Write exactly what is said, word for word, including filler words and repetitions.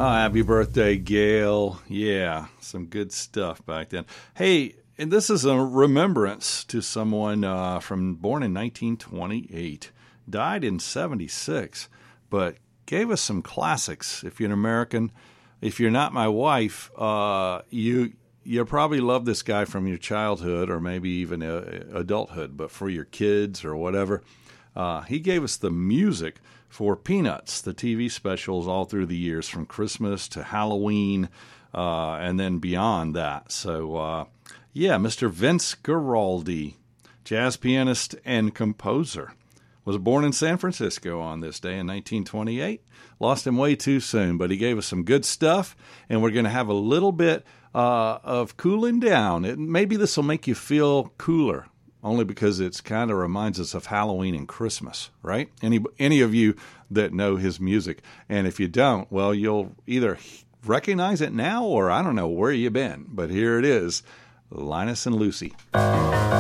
Oh, happy birthday, Gail. Yeah, some good stuff back then. Hey, and this is a remembrance to someone uh, from born in nineteen twenty-eight, died in seventy-six, but gave us some classics. If you're an American, if you're not my wife, uh, you you probably love this guy from your childhood or maybe even uh, adulthood, but for your kids or whatever, uh, he gave us the music for Peanuts, the T V specials all through the years, from Christmas to Halloween, uh, and then beyond that. So, uh, yeah, Mister Vince Guaraldi, jazz pianist and composer, was born in San Francisco on this day in nineteen twenty-eight. Lost him way too soon, but he gave us some good stuff, and we're going to have a little bit uh, of cooling down. It, maybe this will make you feel cooler, only because it's kind of reminds us of Halloween and Christmas, right? Any any of you that know his music. And if you don't, well, you'll either recognize it now or I don't know where you've been. But here it is, Linus and Lucy.